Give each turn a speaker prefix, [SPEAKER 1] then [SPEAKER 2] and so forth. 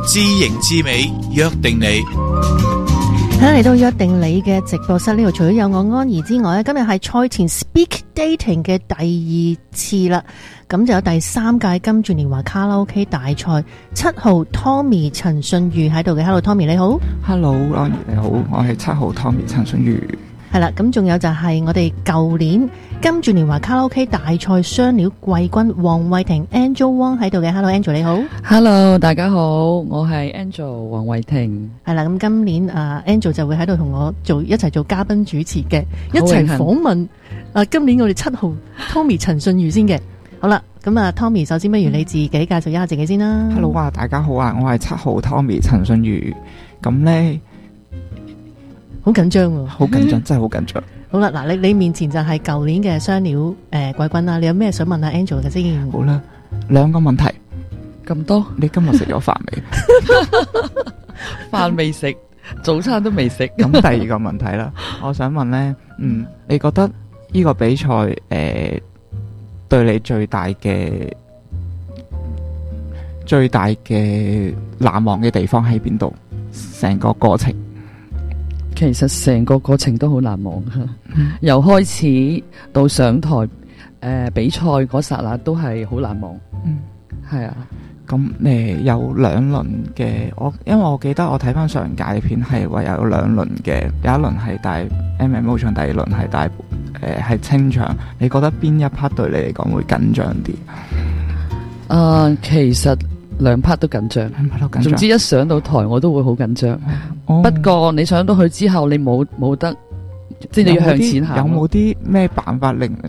[SPEAKER 1] 知型知美，約定你。
[SPEAKER 2] 嚟到約定你嘅直播室呢度，除咗有我安怡之外咧，今日係賽前 Speak Dating 嘅第2次啦。咁就有第3屆金鑽年華卡拉 OK 大賽7號 Tommy 陳信瑜喺度嘅。Hello Tommy 你好。
[SPEAKER 3] Hello 安怡你好，我係7號 Tommy 陳信瑜。
[SPEAKER 2] 係啦，咁仲有就係我哋舊年金鑽年華卡拉 OK 大賽雙料季軍黃慧婷 Angel Wong 喺度嘅。Hello Angel 你好。
[SPEAKER 4] Hello 大家好，我係 Angel 黃慧婷。
[SPEAKER 2] 係啦，咁今年Angel 就會喺度同我一齊做嘉賓主持嘅，一齊訪問今年我哋7號 Tommy 陳信瑜先嘅。好啦，咁Tommy 首先不如你自己介紹一下自己先啦。
[SPEAKER 3] Hello 大家好我係7號 Tommy 陳信瑜。咁呢
[SPEAKER 2] 好緊張喎，
[SPEAKER 3] 好緊張，真係好緊張。
[SPEAKER 2] 好啦，嗱，你面前就係舊年嘅雙料季軍啦，你有咩想問下 Angel 嘅先？
[SPEAKER 3] 好啦，2個問題。
[SPEAKER 4] 咁多？
[SPEAKER 3] 你今日食咗飯未？
[SPEAKER 4] 飯未食，早餐都未食。
[SPEAKER 3] 咁第2個問題啦，我想問呢，你覺得呢個比賽對你最大嘅難忘嘅地方喺邊度？成個過程。
[SPEAKER 4] 其實成個過程都好難忘，由開始到上台比賽嗰剎那都係好難忘。係啊。
[SPEAKER 3] 咁有2輪嘅，因為我記得我睇翻上屆片係話有2輪嘅，有一輪係帶 MMA 場，第2輪係帶係清場。你覺得邊一 part 對你嚟講會緊張啲？
[SPEAKER 4] 其實2 part 都緊張，總之一上到台我都會好緊張。不過你上到去之後，你冇得，即係你要向前行。
[SPEAKER 3] 有冇啲咩辦法令